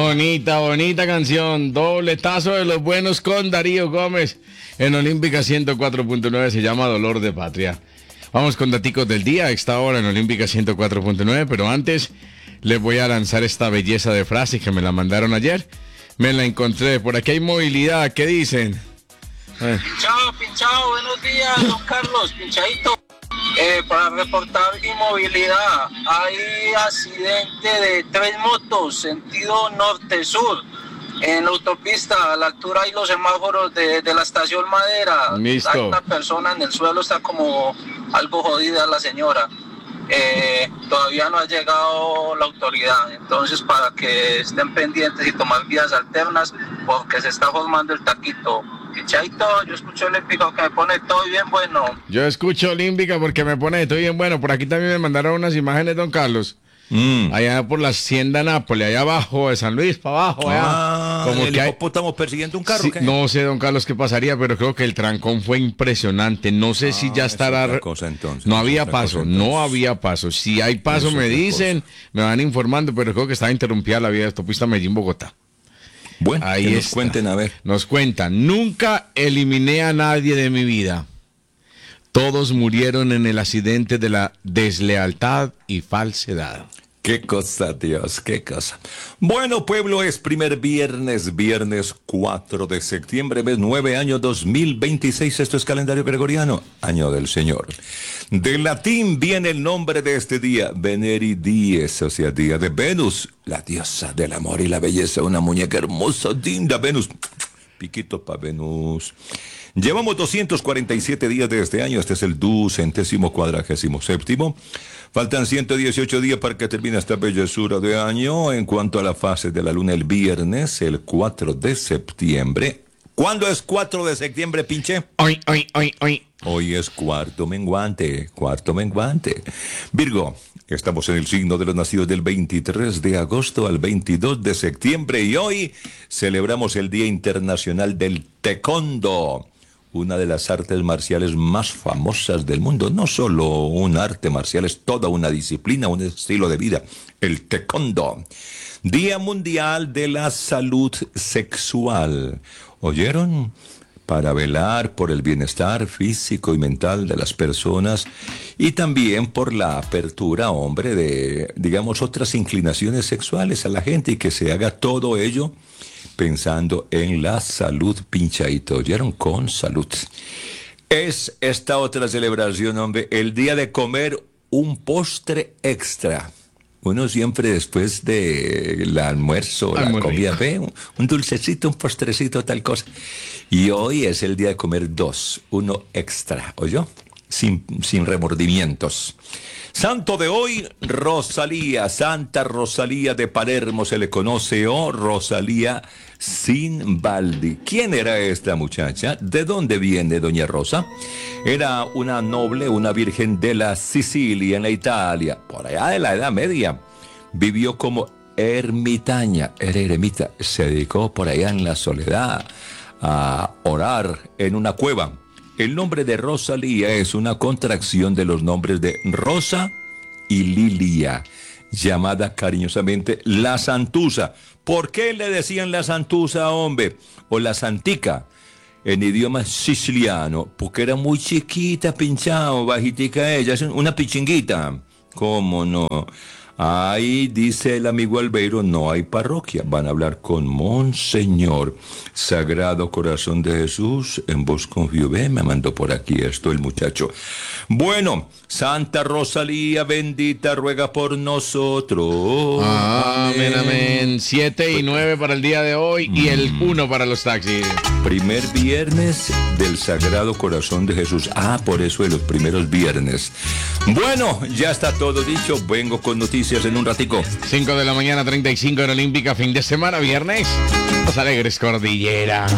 Bonita, bonita canción. Dobletazo de los buenos con Darío Gómez en Olímpica 104.9. Se llama Dolor de Patria. Vamos con daticos del día a esta hora en Olímpica 104.9. Pero antes les voy a lanzar esta belleza de frase que me la mandaron ayer. Me la encontré. Por aquí hay movilidad. ¿Qué dicen? Pinchado, buenos días, don Carlos, pinchadito. Para reportar inmovilidad, hay accidente de 3 motos, sentido norte-sur, en la autopista, a la altura hay los semáforos de la estación Madera. Listo. Hay una persona en el suelo, está como algo jodida la señora. Todavía no ha llegado la autoridad, entonces para que estén pendientes y tomar vías alternas, porque se está formando el taquito. Chaito, yo escucho Olímpica que me pone todo bien bueno. Yo escucho Olímpica porque me pone todo bien bueno. Por aquí también me mandaron unas imágenes, don Carlos. Allá por la hacienda Nápoles, allá abajo de San Luis, para abajo. Como el hipopótamo persiguiendo un carro. Sí, ¿qué? no sé, don Carlos, qué pasaría, pero creo que el trancón fue impresionante. No sé si ya estará. Cosa, entonces, no había paso, no había paso. Si hay paso, me dicen, me van informando, pero creo que estaba interrumpida la vía de autopista Medellín-Bogotá. Bueno, ahí que nos cuenten, a ver. Nos cuentan, nunca eliminé a nadie de mi vida. Todos murieron en el accidente de la deslealtad y falsedad. Qué cosa, Dios, qué cosa. Bueno, pueblo, es primer viernes 4 de septiembre, mes 9, año 2026. Esto es calendario gregoriano, año del Señor. Del latín viene el nombre de este día, Veneri Dies, o sea, día de Venus, la diosa del amor y la belleza, una muñeca hermosa, linda Venus. Piquito para Venus. Llevamos 247 días de este año, este es el 247º. Faltan 118 días para que termine esta bellezura de año. En cuanto a la fase de la luna, el viernes, el 4 de septiembre. ¿Cuándo es 4 de septiembre, pinche? Hoy. Hoy es cuarto menguante. Virgo, estamos en el signo de los nacidos del 23 de agosto al 22 de septiembre y hoy celebramos el Día Internacional del Taekwondo, una de las artes marciales más famosas del mundo. No solo un arte marcial, es toda una disciplina, un estilo de vida, el Taekwondo. Día Mundial de la Salud Sexual. ¿Oyeron? Para velar por el bienestar físico y mental de las personas y también por la apertura, hombre, de, digamos, otras inclinaciones sexuales a la gente y que se haga todo ello pensando en la salud, pinchadito. ¿Oyeron? Con salud. Es esta otra celebración, hombre, el día de comer un postre extra. Uno siempre después del almuerzo, la comida, ve un dulcecito, un postrecito, tal cosa. Y hoy es el día de comer 2, uno extra, ¿oyó? Sin remordimientos. Santo de hoy, Rosalía, Santa Rosalía de Palermo se le conoce, o Rosalía Sinbaldi. ¿Quién era esta muchacha? ¿De dónde viene doña Rosa? Era una noble, una virgen de la Sicilia, en la Italia, por allá de la Edad Media. Vivió como ermitaña, era eremita, se dedicó por allá en la soledad a orar en una cueva. El nombre de Rosalía es una contracción de los nombres de Rosa y Lilia, llamada cariñosamente la Santusa. ¿Por qué le decían la Santusa, hombre? O la Santica, en idioma siciliano, porque era muy chiquita, pinchado, bajitica ella, es una pichinguita. ¿Cómo no? Ahí dice el amigo Albeiro, no hay parroquia. Van a hablar con Monseñor. Sagrado Corazón de Jesús, en vos confío. Ve, me mandó por aquí esto el muchacho. Bueno, Santa Rosalía bendita, ruega por nosotros. Amén, amén. 7 y 9 para el día de hoy y el 1 para los taxis. Primer viernes del Sagrado Corazón de Jesús. Por eso de los primeros viernes. Bueno, ya está todo dicho. Vengo con noticias en un ratico. 5 de la mañana, 35 en Olímpica, fin de semana, viernes. Los Alegres Cordillera.